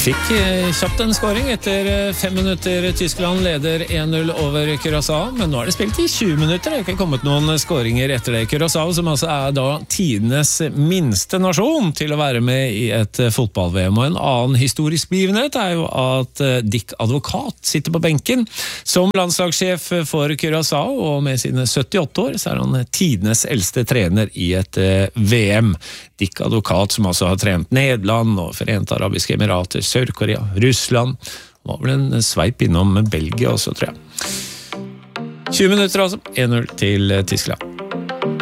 Fikk kjapt en scoring etter 5 minutter. Tyskland leder 1-0 over Curaçao, men nå det spilt I 20 minutter. Det ikke kommet noen scoringer etter det. Curaçao, som altså da tidenes minste nasjon til å være med I et fotball-VM. Og en annen historisk begivenhet jo at Dick Advokat sitter på benken som landslagssjef for Curaçao, og med sine 78 år så han tidenes eldste trener I et VM. Dick Advokat, som altså har trent Nederland og Forente Arabiske Emirater, Sør-Korea, Russland, var vel en sveip innom Belgia også, tror jeg. 20 minutter altså, 1-0 til Tyskland.